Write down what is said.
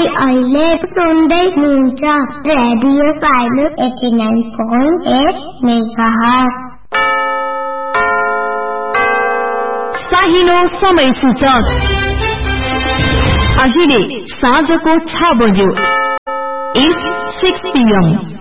तपाईं अहिले सुन्दै हुनुहुन्छ रेडियो साइलेन्ट 89.8 मेगाहर्ज। साहिनो समय सूचक अहिले साँझको 6 बज्यो 6 PM।